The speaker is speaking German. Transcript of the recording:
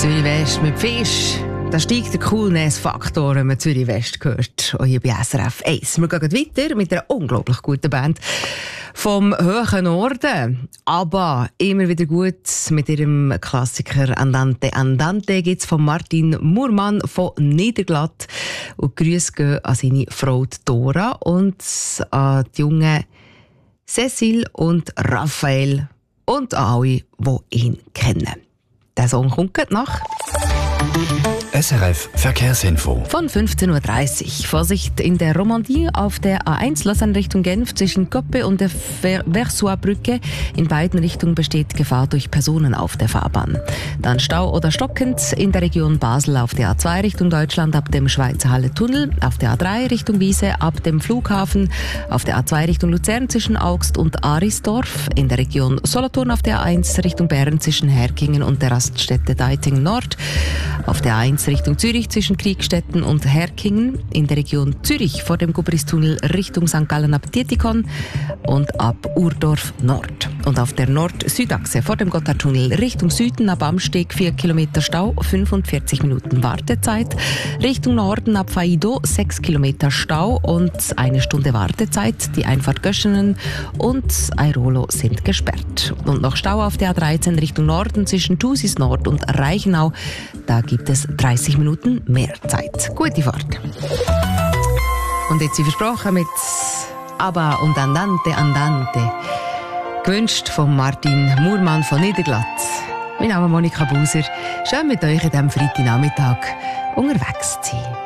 Zürich West mit Fisch. Da steigt der Coolness-Faktor, wenn man Zürich West hört. Und hier bei SRF 1. Wir gehen weiter mit einer unglaublich guten Band vom hohen Norden. Aber immer wieder gut mit ihrem Klassiker Andante Andante gibt es von Martin Murmann von Niederglatt. Und Grüße gehen an seine Frau Dora und an die jungen Cecil und Raphael und an alle, die ihn kennen. Der Song kommt gleich nach. SRF Verkehrsinfo. Von 15.30 Uhr. Vorsicht in der Romandie auf der A1 Lausanne Richtung Genf zwischen Coppe und der Versoix-Brücke. In beiden Richtungen besteht Gefahr durch Personen auf der Fahrbahn. Dann Stau oder stockend in der Region Basel auf der A2 Richtung Deutschland ab dem Schweizer Halle-Tunnel, auf der A3 Richtung Wiese ab dem Flughafen, auf der A2 Richtung Luzern zwischen Augst und Arisdorf, in der Region Solothurn auf der A1 Richtung Bern zwischen Herkingen und der Raststätte Deiting Nord, auf der A1 Richtung Zürich zwischen Kriegstetten und Herkingen, in der Region Zürich vor dem Gubristunnel Richtung St. Gallen ab Dietikon und ab Urdorf Nord. Und auf der Nord-Südachse vor dem Gotthardtunnel Richtung Süden ab Amsteg 4 Kilometer Stau, 45 Minuten Wartezeit. Richtung Norden ab Faido 6 Kilometer Stau und 1 Stunde Wartezeit. Die Einfahrt Göschenen und Airolo sind gesperrt. Und noch Stau auf der A13 Richtung Norden zwischen Thusis Nord und Reichenau. Da gibt es 30 Minuten mehr Zeit. Gute Fahrt. Und jetzt wie versprochen mit ABBA und Andante Andante. Gewünscht von Martin Murmann von Niederglatt. Mein Name ist Monika Buser. Schön mit euch an diesem Freitagnachmittag unterwegs zu sein.